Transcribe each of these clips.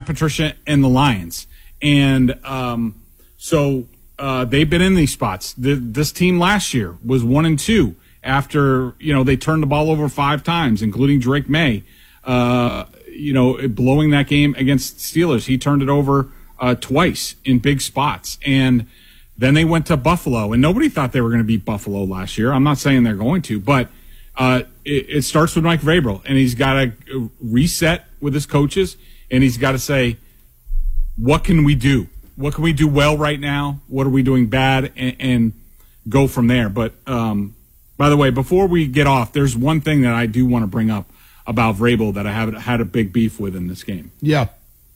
Patricia and the Lions. And so they've been in these spots. This team last year was 1-2 after, they turned the ball over 5 times, including Drake May. Blowing that game against Steelers. He turned it over twice in big spots. And then they went to Buffalo, and nobody thought they were going to beat Buffalo last year. I'm not saying they're going to, but it starts with Mike Vrabel, and he's got to reset with his coaches, and he's got to say, what can we do? What can we do well right now? What are we doing bad? And go from there. But, by the way, before we get off, there's one thing that I do want to bring up about Vrabel that I have had a big beef with in this game. Yeah.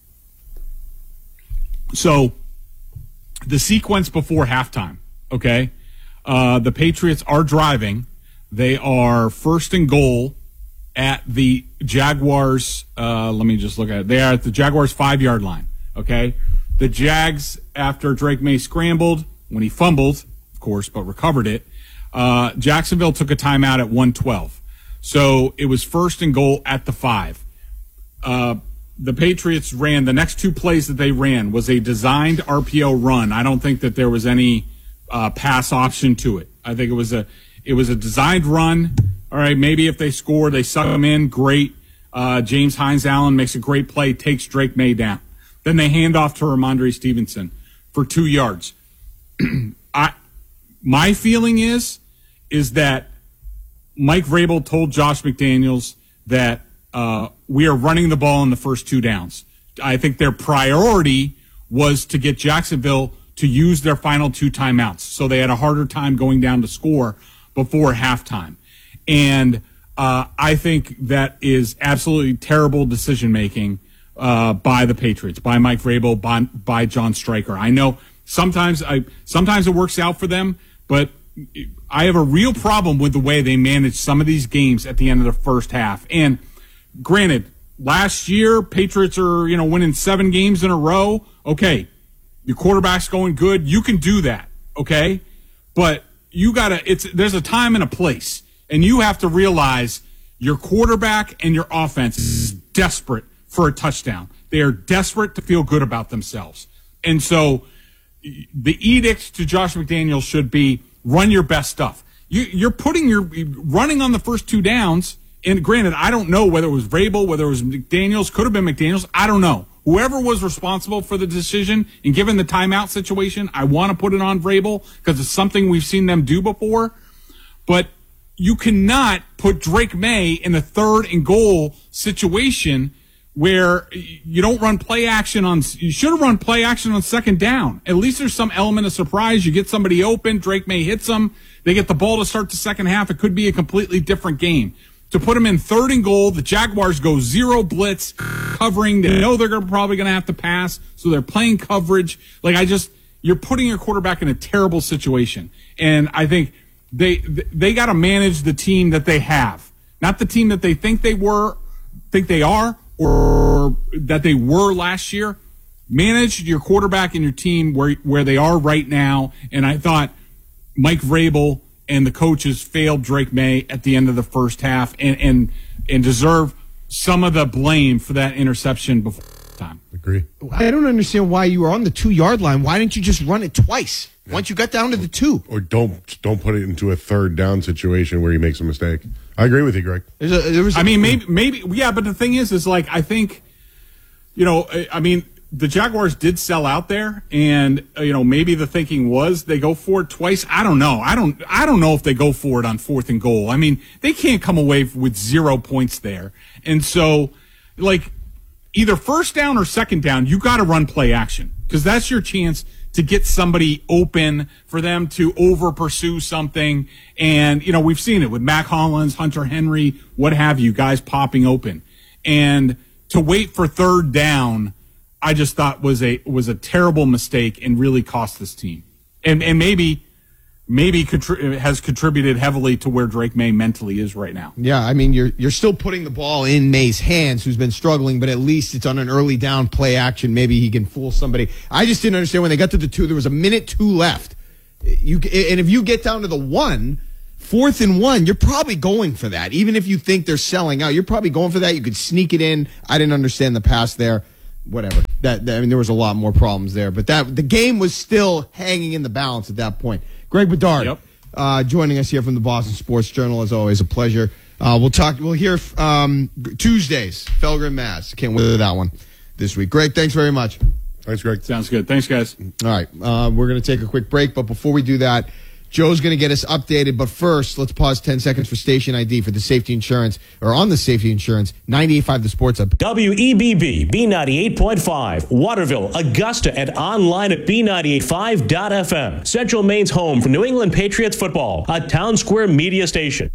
So, the sequence before halftime, okay? The Patriots are driving. They are 1st and goal at the Jaguars. Let me just look at it. They are at the Jaguars 5-yard line, okay? The Jags, after Drake May scrambled, when he fumbled, of course, but recovered it, Jacksonville took a timeout at 1:12. So it was 1st and goal at the 5. The Patriots ran, the next 2 plays that they ran was a designed RPO run. I don't think that there was any pass option to it. I think it was a designed run. All right, maybe if they score, they suck them in, great. James Hines-Allen makes a great play, takes Drake May down. Then they hand off to Ramondre Stevenson for 2 yards. My feeling is that Mike Vrabel told Josh McDaniels that we are running the ball in the first 2 downs. I think their priority was to get Jacksonville to use their final 2 timeouts, so they had a harder time going down to score before halftime. And I think that is absolutely terrible decision-making by the Patriots, by Mike Vrabel, by John Stryker. I know sometimes it works out for them, but I have a real problem with the way they manage some of these games at the end of the first half. And granted, last year, Patriots are, winning 7 games in a row. Okay, your quarterback's going good. You can do that, okay? But there's a time and a place. And you have to realize your quarterback and your offense is desperate for a touchdown. They are desperate to feel good about themselves. And so the edict to Josh McDaniels should be run your best stuff. You're running on the first 2 downs. And granted, I don't know whether it was Vrabel, whether it was McDaniels, could have been McDaniels. I don't know. Whoever was responsible for the decision, and given the timeout situation, I want to put it on Vrabel because it's something we've seen them do before. But you cannot put Drake May in a 3rd and goal situation where you don't run play action you should have run play action on 2nd down. At least there's some element of surprise. You get somebody open, Drake May hits them, they get the ball to start the second half. It could be a completely different game. To put them in 3rd and goal, the Jaguars go 0 blitz covering. They know they're probably going to have to pass, so they're playing coverage. You're putting your quarterback in a terrible situation. And I think they got to manage the team that they have, not the team that they think they are, or that they were last year. Manage your quarterback and your team where they are right now. And I thought Mike Vrabel and the coaches failed Drake May at the end of the first half and deserve some of the blame for that interception before time. Agree. I don't understand why you were on the 2-yard line. Why didn't you just run it twice once you got down to the 2? Or don't put it into a 3rd down situation where he makes a mistake. I agree with you, Greg. Maybe, yeah, but the thing is I think, the Jaguars did sell out there, and maybe the thinking was they go for it twice. I don't know. I don't know if they go for it on 4th and goal. They can't come away with 0 points there, and so either 1st down or 2nd down, you got to run play action because that's your chance to get somebody open for them to over pursue something. And we've seen it with Mac Hollins, Hunter Henry, what have you, guys popping open, and to wait for 3rd down, I just thought was a terrible mistake and really cost this team, and maybe has contributed heavily to where Drake May mentally is right now. Yeah, you're still putting the ball in May's hands, who's been struggling, but at least it's on an early down play action. Maybe he can fool somebody. I just didn't understand when they got to the 2. There was a minute 2 left. And if you get down to the 1, 4th and 1, you're probably going for that. Even if you think they're selling out, you're probably going for that. You could sneak it in. I didn't understand the pass there. whatever. I mean, there was a lot more problems there, but the game was still hanging in the balance at that point. Greg Bedard, joining us here from the Boston Sports Journal. As always, a pleasure. We'll hear Tuesdays, Felger Mass. Can't wait for that one this week. Greg, thanks very much. Thanks, Greg. Sounds good. Thanks, guys. All right. We're going to take a quick break, but before we do that, Joe's going to get us updated. But first, let's pause 10 seconds for station ID for the safety insurance, or on the safety insurance, 98.5 The Sports Hub. WEBB, B98.5, Waterville, Augusta, and online at B985.FM. Central Maine's home for New England Patriots football, a Town Square media station.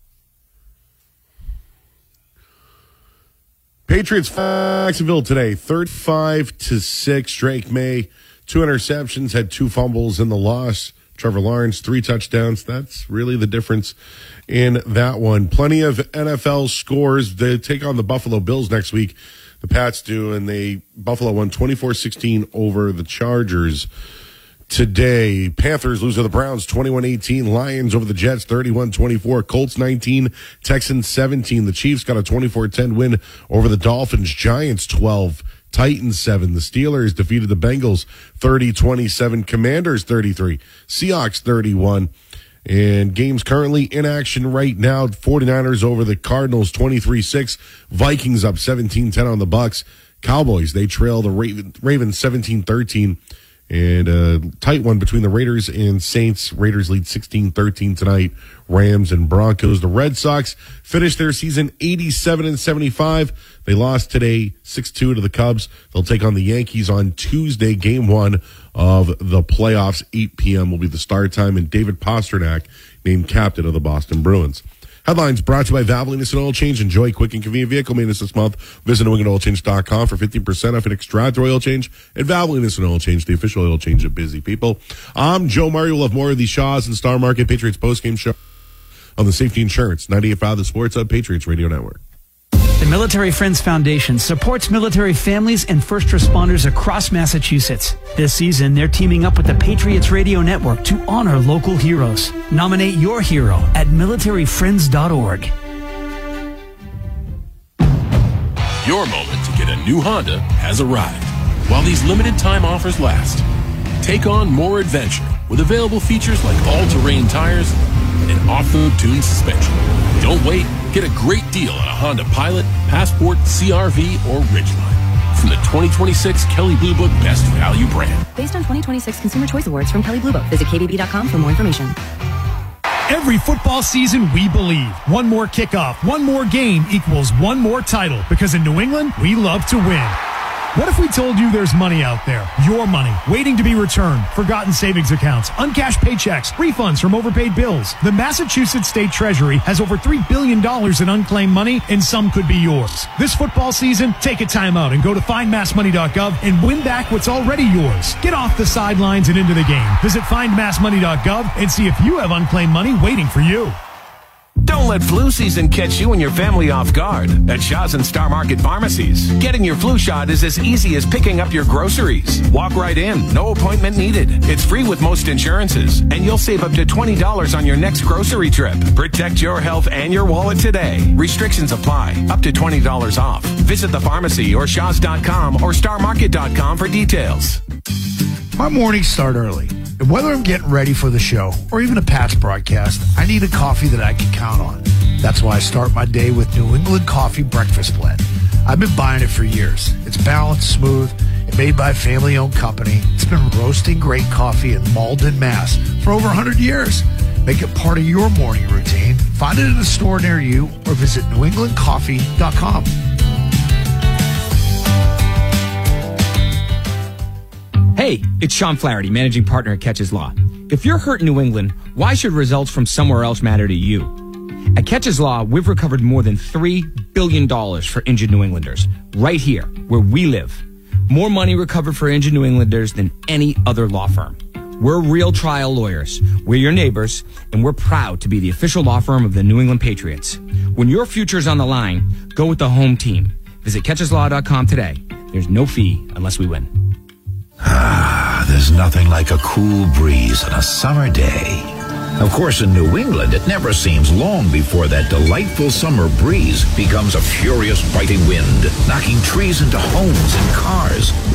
Patriots, Jacksonville today, 35-6. Drake May, 2 interceptions, had 2 fumbles in the loss. Trevor Lawrence, 3 touchdowns. That's really the difference in that one. Plenty of NFL scores. They take on the Buffalo Bills next week. The Pats do, and Buffalo won 24-16 over the Chargers. Today, Panthers lose to the Browns 21-18. Lions over the Jets 31-24. Colts 19, Texans 17. The Chiefs got a 24-10 win over the Dolphins. Giants 12, Titans 7. The Steelers defeated the Bengals 30-27. Commanders 33, Seahawks 31. And games currently in action right now. 49ers over the Cardinals 23-6. Vikings up 17-10 on the Bucks. Cowboys, they trail the Ravens 17-13. And a tight one between the Raiders and Saints. Raiders lead 16-13 tonight. Rams and Broncos. The Red Sox finished their season 87-75. They lost today 6-2 to the Cubs. They'll take on the Yankees on Tuesday. Game 1 of the playoffs. 8 p.m. will be the start time. And David Pastrnak named captain of the Boston Bruins. Headlines brought to you by Valvoline Instant Oil Change. Enjoy quick and convenient vehicle maintenance this month. Visit NewEnglandOilChange.com for 15% off an extractor oil change. And Valvoline Instant Oil Change, the official oil change of busy people. I'm Joe Murray. We'll have more of the Shaws and Star Market Patriots postgame show on the Safety Insurance 98.5 The Sports Hub Patriots Radio Network. The Military Friends Foundation supports military families and first responders across Massachusetts. This season, they're teaming up with the Patriots Radio Network to honor local heroes. Nominate your hero at militaryfriends.org. Your moment to get a new Honda has arrived. While these limited time offers last, take on more adventure with available features like all-terrain tires and off-road tuned suspension. Don't wait. Get a great deal on a Honda Pilot, Passport, CR-V, or Ridgeline from the 2026 Kelley Blue Book Best Value brand. Based on 2026 Consumer Choice Awards from Kelley Blue Book. Visit KBB.com for more information. Every football season, we believe one more kickoff, one more game equals one more title. Because in New England, we love to win. What if we told you there's money out there, your money, waiting to be returned, forgotten savings accounts, uncashed paychecks, refunds from overpaid bills? The Massachusetts State Treasury has over $3 billion in unclaimed money, and some could be yours. This football season, take a time out and go to findmassmoney.gov and win back what's already yours. Get off the sidelines and into the game. Visit findmassmoney.gov and see if you have unclaimed money waiting for you. Don't let flu season catch you and your family off guard at Shaw's and Star Market Pharmacies. Getting your flu shot is as easy as picking up your groceries. Walk right in, no appointment needed. It's free with most insurances, and you'll save up to $20 on your next grocery trip. Protect your health and your wallet today. Restrictions apply, up to $20 off. Visit the pharmacy or shaws.com or starmarket.com for details. My mornings start early, and whether I'm getting ready for the show or even a Pats broadcast, I need a coffee that I can count on. That's why I start my day with New England Coffee Breakfast Blend. I've been buying it for years. It's balanced, smooth, and made by a family-owned company. It's been roasting great coffee in Malden, Mass. for over 100 years. Make it part of your morning routine. Find it in a store near you or visit newenglandcoffee.com. Hey, it's Sean Flaherty, managing partner at Catches Law. If you're hurt in New England, why should results from somewhere else matter to you? At Catches Law, we've recovered more than $3 billion for injured New Englanders, right here, where we live. More money recovered for injured New Englanders than any other law firm. We're real trial lawyers. We're your neighbors, and we're proud to be the official law firm of the New England Patriots. When your future's on the line, go with the home team. Visit CatchesLaw.com today. There's no fee unless we win. There's nothing like a cool breeze on a summer day. Of course, in New England, it never seems long before that delightful summer breeze becomes a furious biting wind, knocking trees into homes and cars.